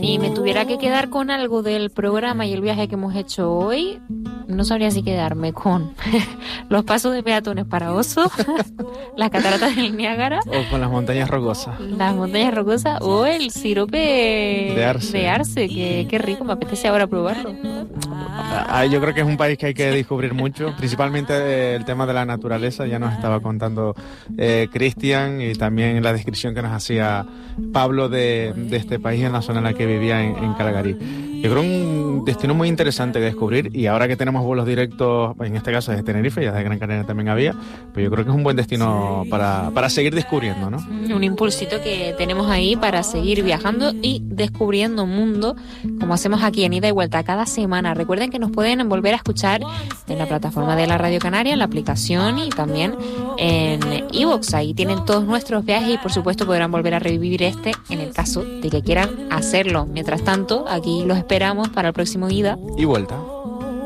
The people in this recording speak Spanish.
Si me tuviera que quedar con algo del programa y el viaje que hemos hecho hoy, no sabría si quedarme con los pasos de peatones para osos, las cataratas del Niágara, o con las montañas rocosas. Las montañas rocosas o el sirope de arce, que qué rico, me apetece ahora probarlo. Yo creo que es un país que hay que descubrir mucho, principalmente el tema de la naturaleza. Ya nos estaba contando Cristian, y también la descripción que nos hacía Pablo de este país en la zona en la que vivía en Calgary. Yo creo un destino muy interesante de descubrir, y ahora que tenemos vuelos directos, en este caso desde Tenerife, ya de Gran Canaria también había, pues yo creo que es un buen destino para seguir descubriendo, ¿no? Un impulsito que tenemos ahí para seguir viajando y descubriendo mundo, como hacemos aquí en Ida y Vuelta cada semana. Recuerden que nos pueden volver a escuchar en la plataforma de la Radio Canaria, en la aplicación y también en iVoox. Ahí tienen todos nuestros viajes y por supuesto podrán volver a revivir en el caso de que quieran hacerlo. Mientras tanto, aquí los esperamos para el próximo Ida y Vuelta.